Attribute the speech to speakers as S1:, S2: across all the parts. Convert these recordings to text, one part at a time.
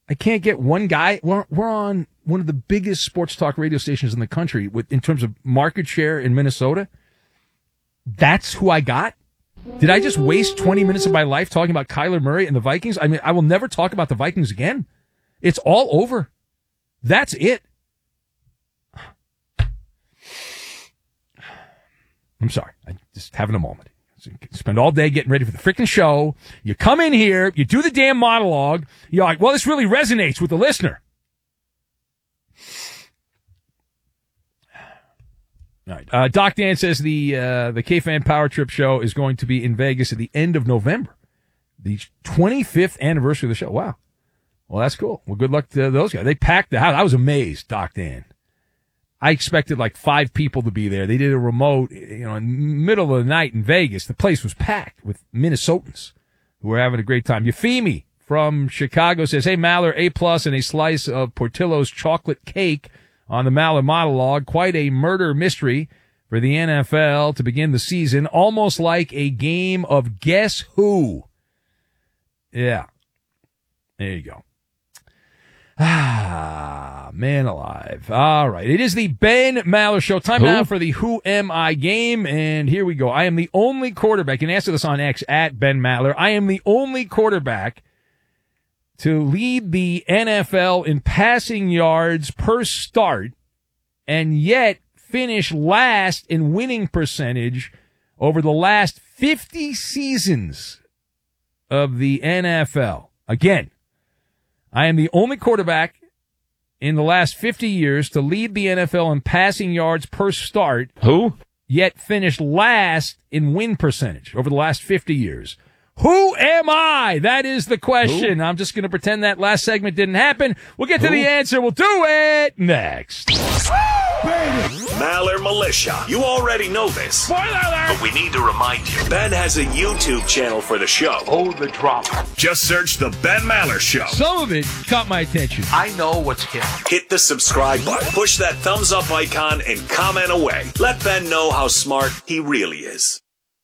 S1: I can't get one guy. We're on one of the biggest sports talk radio stations in the country in terms of market share in Minnesota. That's who I got? Did I just waste 20 minutes of my life talking about Kyler Murray and the Vikings? I mean, I will never talk about the Vikings again. It's all over. That's it. I'm sorry. I'm just having a moment. So you spend all day getting ready for the freaking show. You come in here, you do the damn monologue. You're like, well, this really resonates with the listener. All right. Doc Dan says the K-Fan Power Trip show is going to be in Vegas at the end of November. The 25th anniversary of the show. Wow. Well, that's cool. Well, good luck to those guys. They packed the house. I was amazed, Doc Dan. I expected like 5 people to be there. They did a remote, in the middle of the night in Vegas. The place was packed with Minnesotans who were having a great time. Euphemie from Chicago says, hey, Maller, A+ and a slice of Portillo's chocolate cake on the Maller monologue. Quite a murder mystery for the NFL to begin the season. Almost like a game of Guess Who. Yeah. There you go. Man alive. All right. It is the Ben Maller Show. Time now for the Who Am I game. And here we go. I am the only quarterback. You can answer this on X at Ben Maller. I am the only quarterback to lead the NFL in passing yards per start and yet finish last in winning percentage over the last 50 seasons of the NFL. Again, I am the only quarterback in the last 50 years to lead the NFL in passing yards per start.
S2: Who?
S1: Yet finish last in win percentage over the last 50 years. Who am I? That is the question. Who? I'm just going to pretend that last segment didn't happen. We'll get to the answer. We'll do it next.
S3: Maller Militia. You already know this.
S1: Spoiler alert!
S3: But we need to remind you. Ben has a YouTube channel for the show.
S4: Oh, the drama.
S3: Just search The Ben Maller Show.
S1: Some of it caught my attention.
S4: I know what's hip.
S3: Hit the subscribe button. Push that thumbs up icon and comment away. Let Ben know how smart he really is.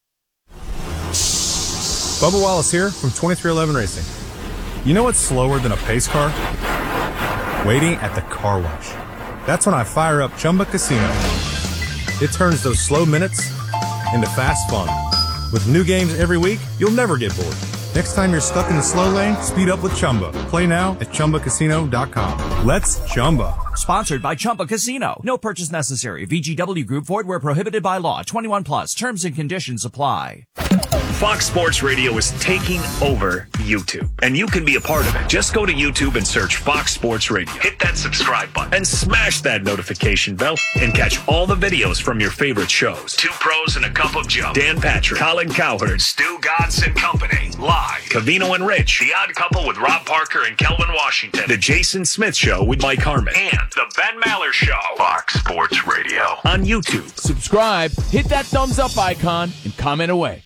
S5: Bubba Wallace here from 2311 Racing. You know what's slower than a pace car? Waiting at the car wash. That's when I fire up Chumba Casino. It turns those slow minutes into fast fun. With new games every week, you'll never get bored. Next time you're stuck in the slow lane, speed up with Chumba. Play now at ChumbaCasino.com. Let's Chumba.
S6: Sponsored by Chumba Casino. No purchase necessary. VGW Group. Void where prohibited by law. 21 plus. Terms and conditions apply.
S3: Fox Sports Radio is taking over YouTube, and you can be a part of it. Just go to YouTube and search Fox Sports Radio. Hit that subscribe button and smash that notification bell and catch all the videos from your favorite shows. Two Pros and a Cup of Joe. Dan Patrick, Colin Cowherd, Stu Godson Company. Live. Covino and Rich. The Odd Couple with Rob Parker and Kelvin Washington. The Jason Smith Show with Mike Harmon. And The Ben Maller Show. Fox Sports Radio. On YouTube.
S7: Subscribe, hit that thumbs up icon, and comment away.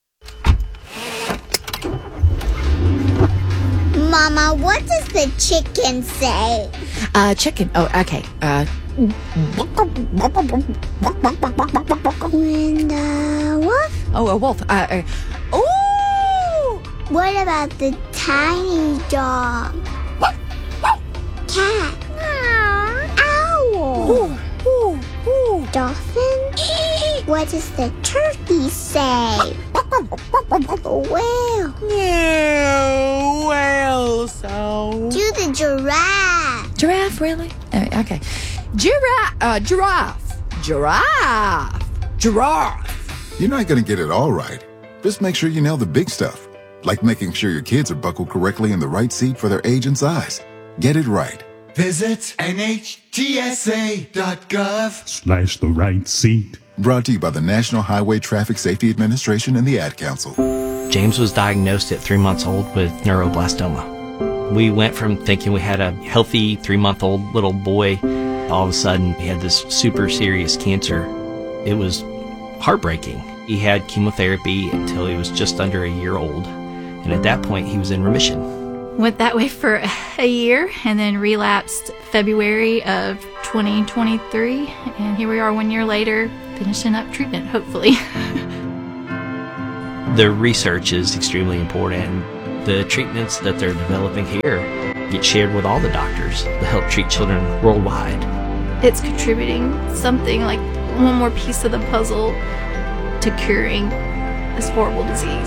S8: Mama, what does the chicken say?
S9: Chicken. Oh, okay.
S8: When the wolf?
S9: Oh, a wolf.
S8: Ooh! What about the tiny dog? Cat? Owl?
S9: Ooh, ooh, ooh.
S8: Dolphin? What does the turkey say? Whale?
S9: Yeah, whale sound.
S8: Do the giraffe.
S9: Giraffe, really? Okay. Giraffe.
S10: You're not going to get it all right. Just make sure you nail the big stuff, like making sure your kids are buckled correctly in the right seat for their age and size. Get it right.
S11: Visit NHTSA.gov/the right seat.
S10: Brought to you by the National Highway Traffic Safety Administration and the Ad Council.
S12: James was diagnosed at 3 months old with neuroblastoma. We went from thinking we had a healthy 3-month-old little boy. All of a sudden, he had this super serious cancer. It was heartbreaking. He had chemotherapy until he was just under a year old. And at that point, he was in remission.
S13: Went that way for a year and then relapsed February of 2023. And here we are 1 year later, finishing up treatment, hopefully.
S12: The research is extremely important. The treatments that they're developing here, get shared with all the doctors to help treat children worldwide.
S13: It's contributing something like one more piece of the puzzle to curing this horrible disease.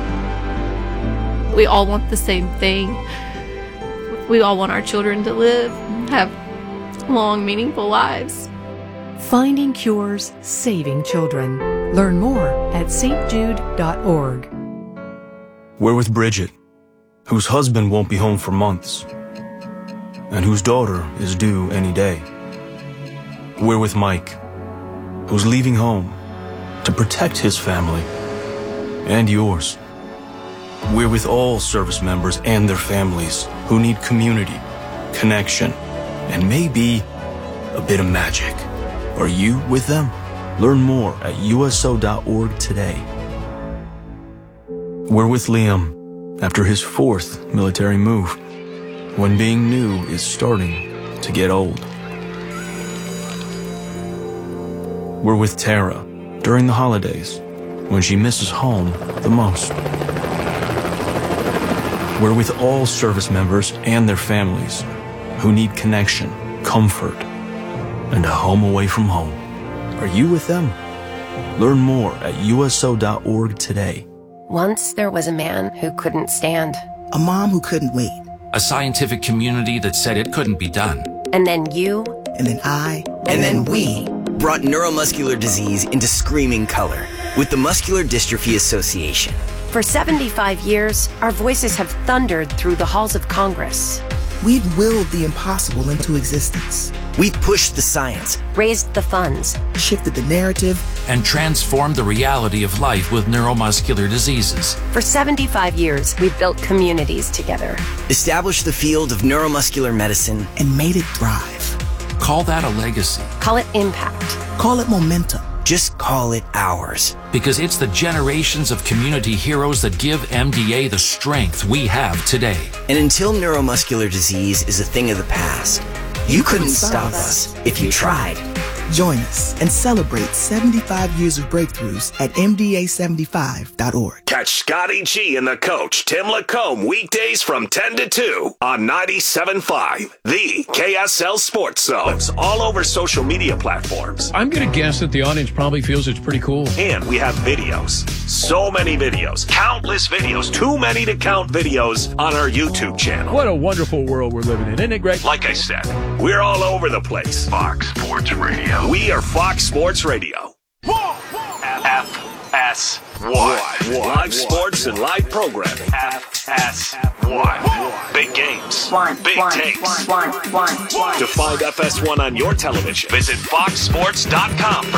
S13: We all want the same thing. We all want our children to live, have long, meaningful lives.
S2: Finding Cures, Saving Children. Learn more at stjude.org.
S14: We're with Bridget, whose husband won't be home for months, and whose daughter is due any day. We're with Mike, who's leaving home to protect his family and yours. We're with all service members and their families who need community, connection, and maybe a bit of magic. Are you with them? Learn more at USO.org today. We're with Liam after his 4th military move, when being new is starting to get old. We're with Tara during the holidays, when she misses home the most. We're with all service members and their families who need connection, comfort, and a home away from home. Are you with them? Learn more at USO.org today.
S15: Once there was a man who couldn't stand.
S16: A mom who couldn't wait.
S17: A scientific community that said it couldn't be done.
S15: And then you.
S16: And then I.
S18: And then we brought neuromuscular disease into screaming color with the Muscular Dystrophy Association.
S15: For 75 years, our voices have thundered through the halls of Congress.
S16: We've willed the impossible into existence.
S18: We've pushed the science,
S15: raised the funds,
S16: shifted the narrative,
S17: and transformed the reality of life with neuromuscular diseases.
S15: For 75 years, we've built communities together,
S18: established the field of neuromuscular medicine,
S16: and made it thrive.
S17: Call that a legacy.
S15: Call it impact.
S16: Call it momentum.
S18: Just call it ours.
S17: Because it's the generations of community heroes that give MDA the strength we have today.
S18: And until neuromuscular disease is a thing of the past, you couldn't stop us if you tried.
S16: Join us and celebrate 75 years of breakthroughs at MDA75.org.
S3: Catch Scotty G and the coach, Tim Lacombe, weekdays from 10 to 2 on 97.5, the KSL Sports Zone. It's all over social media platforms.
S19: I'm going to guess that the audience probably feels it's pretty cool.
S3: And we have videos. So many videos. Countless videos. Too many to count videos on our YouTube channel.
S1: What a wonderful world we're living in, isn't it, Greg?
S3: Like I said, we're all over the place. Fox Sports Radio. We are Fox Sports Radio. FS1. Live sports and live programming. FS1. Big games. Big takes. To find FS1 on your television, visit foxsports.com for